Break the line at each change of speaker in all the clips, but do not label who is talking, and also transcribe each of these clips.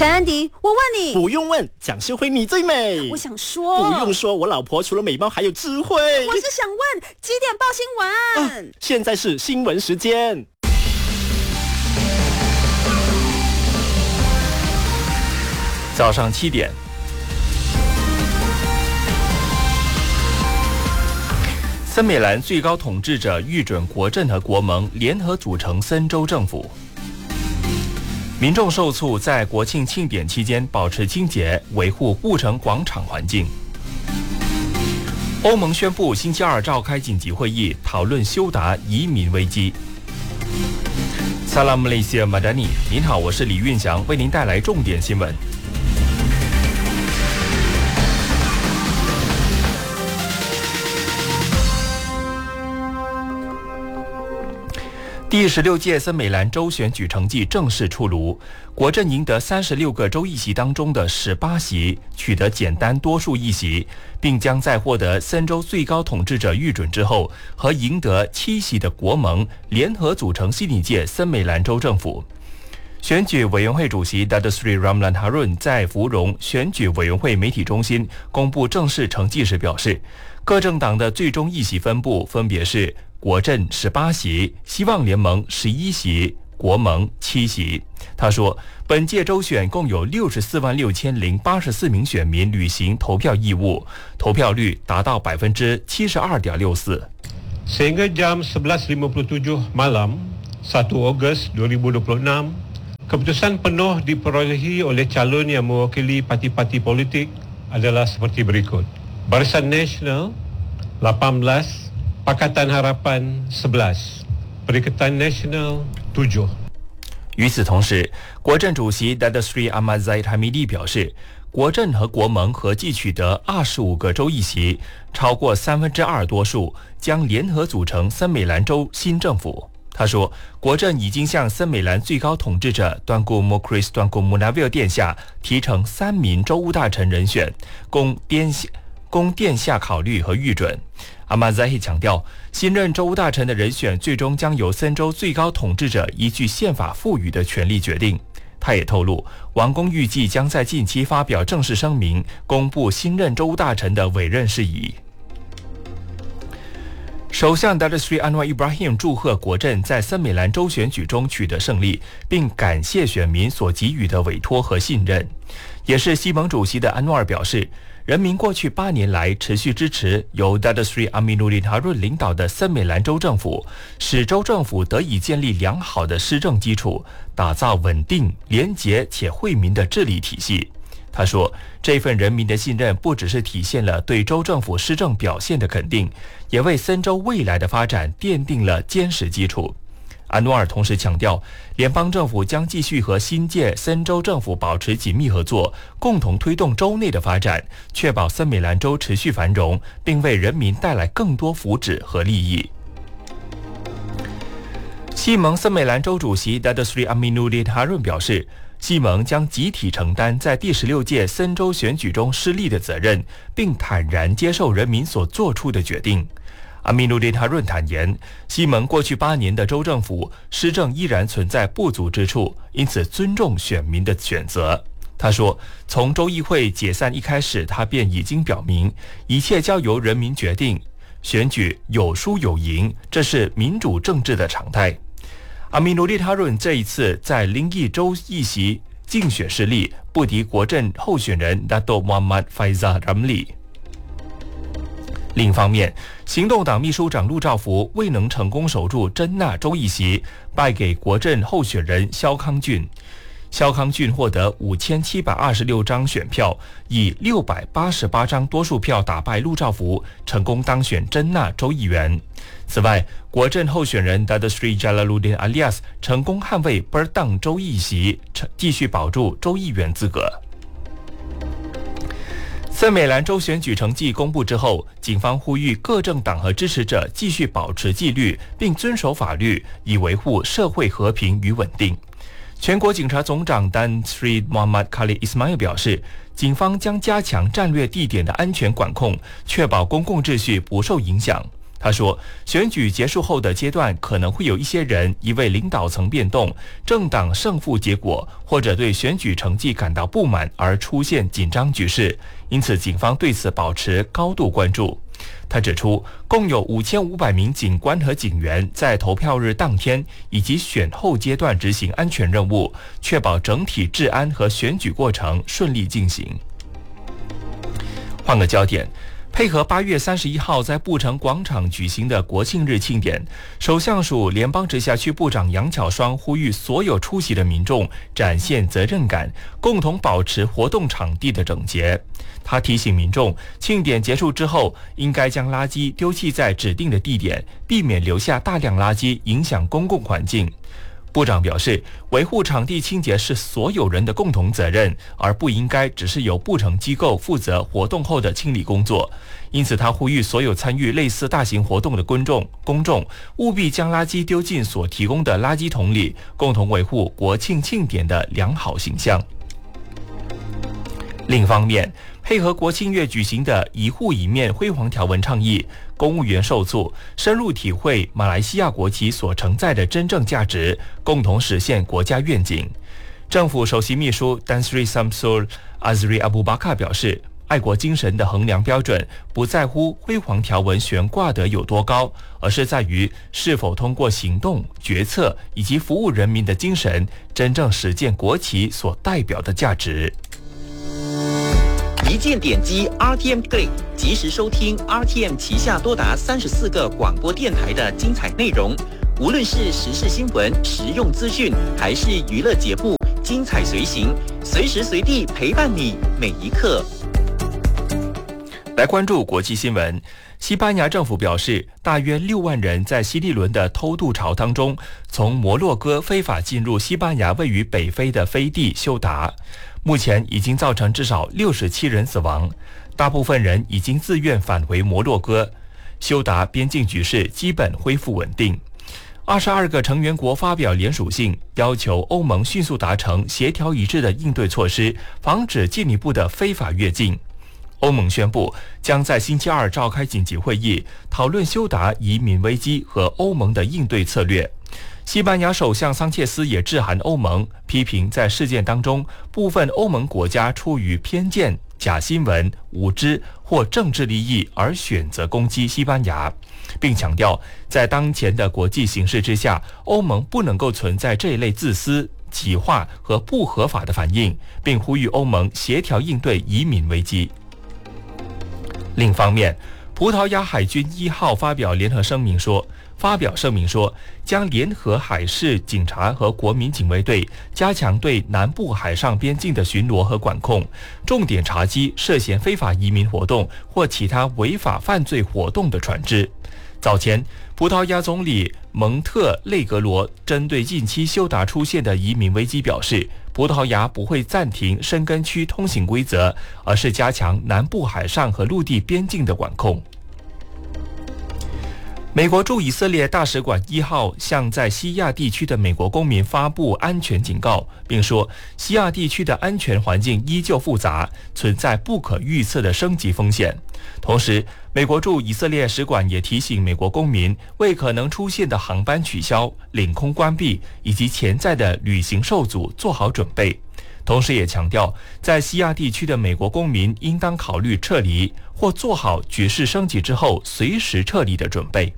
陈安迪，我问你，
不用问，蒋秀慧你最美。
我想说，
不用说，我老婆除了美貌还有智慧。
我是想问，几点报新闻？
现在是新闻时间。
早上7点，森美兰最高统治者预准国阵和国盟联合组成森州政府。民众受促在国庆庆典期间保持清洁，维护护城广场环境。欧盟宣布星期二召开紧急会议，讨论休达移民危机。Salam Malaysia Madani， 您好，我是李运祥，为您带来重点新闻。第16届森美兰州选举成绩正式出炉，国阵赢得36个州议席当中的18席，取得简单多数议席，并将在获得森州最高统治者预准之后，和赢得7席的国盟联合组成新一届森美兰州政府。选举委员会主席 Datuk Seri Ramlan Harun 在芙蓉选举委员会媒体中心公布正式成绩时表示，各政党的最终议席分布分别是国阵18席，希望联盟11席，国盟7席。他说，本届州选共有646084名选民履行投票义务，投票率达到 72.64%。
Sehingga jam 11.57 malam 1 Ogos 2026, keputusan penuh diperolehi oleh calon yang mewakili parti-parti politik adalah seperti berikut. Barisan Nasional 18, Pakatan Harapan 11, Perikatan Nasional 7。
与此同时，国阵主席 Datuk Seri Ahmad Zahid Hamidi 表示，国阵和国盟合计取得25个州议席，超过2/3多数，将联合组成森美兰州新政府。他说，国阵已经向森美兰最高统治者Tunku Mukhris Tunku Munawir 殿下提呈3名州务大臣人选，供殿下考虑和预准。阿马扎希强调，新任州务大臣的人选最终将由森州最高统治者依据宪法赋予的权力决定。他也透露，王公预计将在近期发表正式声明，公布新任州务大臣的委任事宜。首相 Datuk Seri Anwar Ibrahim 祝贺国阵在森美兰州选举中取得胜利，并感谢选民所给予的委托和信任。也是西盟主席的安瓦尔表示，人民过去8年来持续支持由 Datuk Seri Aminuddin Harun 领导的森美兰州政府，使州政府得以建立良好的施政基础，打造稳定、廉洁且惠民的治理体系。他说，这份人民的信任不只是体现了对州政府施政表现的肯定，也为森州未来的发展奠定了坚实基础。安努尔同时强调，联邦政府将继续和新届森州政府保持紧密合作，共同推动州内的发展，确保森美兰州持续繁荣，并为人民带来更多福祉和利益。西盟森美兰州主席 Datuk Seri Aminuddin Harun 表示，西盟将集体承担在第16届森州选举中失利的责任，并坦然接受人民所做出的决定。Aminuddin Harun 坦言，西盟过去8年的州政府施政依然存在不足之处，因此尊重选民的选择。他说，从州议会解散一开始，他便已经表明，一切交由人民决定，选举有输有赢，这是民主政治的常态。Aminuddin Harun 这一次在临沂州议席竞选失利，不敌国阵候选人 Datuk Muhammad Faizal Ramli。另一方面，行动党秘书长陆兆福未能成功守住真纳州议席，败给国阵候选人肖康俊。肖康俊获得5726张选票，以688张多数票打败陆兆福，成功当选真纳州议员。此外，国阵候选人 Datuk Seri Jalaluddin Alias 成功捍卫 Perdang 州议席，继续保住州议员资格。森美兰州选举成绩公布之后，警方呼吁各政党和支持者继续保持纪律，并遵守法律，以维护社会和平与稳定。全国警察总长 Dan Sri Muhammad Khalid Ismail 表示，警方将加强战略地点的安全管控，确保公共秩序不受影响。 他说，选举结束后的阶段可能会有一些人因为领导层变动、政党胜负结果或者对选举成绩感到不满而出现紧张局势，因此警方对此保持高度关注。他指出，共有5500名警官和警员在投票日当天以及选后阶段执行安全任务，确保整体治安和选举过程顺利进行。换个焦点，配合8月31号在布城广场举行的国庆日庆典，首相署联邦直辖区部长杨巧双呼吁所有出席的民众展现责任感，共同保持活动场地的整洁。他提醒民众，庆典结束之后，应该将垃圾丢弃在指定的地点，避免留下大量垃圾影响公共环境。部长表示，维护场地清洁是所有人的共同责任，而不应该只是由布城机构负责活动后的清理工作。因此，他呼吁所有参与类似大型活动的公众务必将垃圾丢进所提供的垃圾桶里，共同维护国庆庆典的良好形象。另一方面，配合国庆月举行的一户一面辉煌条纹倡议，公务员受促深入体会马来西亚国旗所承载的真正价值，共同实现国家愿景。政府首席秘书 Tan Sri Samsul Azri Abu Bakar 表示，爱国精神的衡量标准不在乎辉煌条纹悬挂得有多高，而是在于是否通过行动、决策以及服务人民的精神，真正实践国旗所代表的价值。
一键点击 RTM Click， 及时收听 RTM 旗下多达34个广播电台的精彩内容。无论是时事新闻、实用资讯，还是娱乐节目，精彩随行，随时随地陪伴你每一刻。
来关注国际新闻。西班牙政府表示，大约6万人在新一轮的偷渡潮当中，从摩洛哥非法进入西班牙位于北非的飞地休达。目前已经造成至少67人死亡，大部分人已经自愿返回摩洛哥。休达边境局势基本恢复稳定。22个成员国发表联署信，要求欧盟迅速达成协调一致的应对措施，防止进一步的非法越境。欧盟宣布将在星期二召开紧急会议，讨论休达移民危机和欧盟的应对策略。西班牙首相桑切斯也致函欧盟，批评在事件当中部分欧盟国家出于偏见、假新闻、无知或政治利益而选择攻击西班牙，并强调在当前的国际形势之下，欧盟不能够存在这一类自私、极化和不合法的反应，并呼吁欧盟协调应对移民危机。另一方面，葡萄牙海军1号发表声明说，将联合海事警察和国民警卫队加强对南部海上边境的巡逻和管控，重点查缉涉嫌非法移民活动或其他违法犯罪活动的船只。早前，葡萄牙总理蒙特内格罗针对近期休达出现的移民危机表示，葡萄牙不会暂停申根区通行规则，而是加强南部海上和陆地边境的管控。美国驻以色列大使馆1号向在西亚地区的美国公民发布安全警告，并说西亚地区的安全环境依旧复杂，存在不可预测的升级风险。同时，美国驻以色列使馆也提醒美国公民为可能出现的航班取消、领空关闭以及潜在的旅行受阻做好准备。同时也强调，在西亚地区的美国公民应当考虑撤离或做好局势升级之后随时撤离的准备。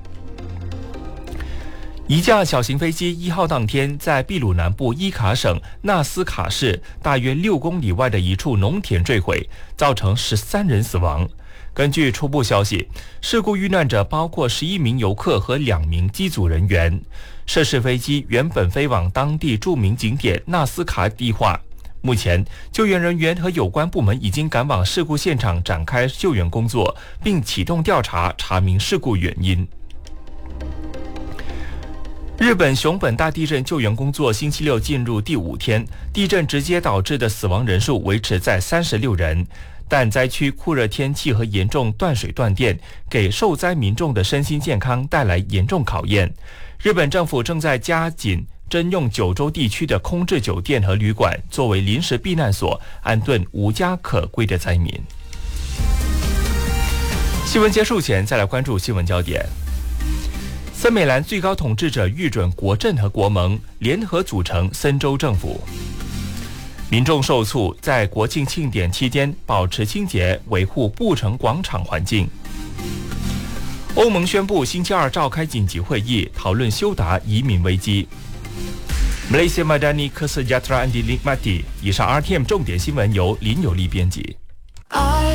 一架小型飞机1号当天在秘鲁南部伊卡省纳斯卡市大约6公里外的一处农田坠毁，造成13人死亡。根据初步消息，事故遇难者包括11名游客和2名机组人员。涉事飞机原本飞往当地著名景点纳斯卡地化。目前，救援人员和有关部门已经赶往事故现场展开救援工作，并启动调查，查明事故原因。日本熊本大地震救援工作星期六进入第5天，地震直接导致的死亡人数维持在36人，但灾区酷热天气和严重断水断电给受灾民众的身心健康带来严重考验。日本政府正在加紧征用九州地区的空置酒店和旅馆作为临时避难所，安顿无家可归的灾民。 新闻结束前，再来关注新闻焦点。森美兰最高统治者预准国阵和国盟联合组成森州政府。民众受促在国庆庆典期间保持清洁，维护布城广场环境。欧盟宣布星期二召开紧急会议，讨论休达移民危机。Malaysia Madani Kesejahteraan dinikmati。以上 RTM 重点新闻由林有利编辑。